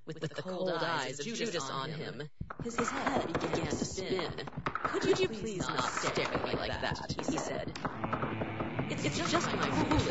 with the cold eyes of Judas on him. His head began to spin. "Could you please not stare at me like that?" he said. "It's just my foolish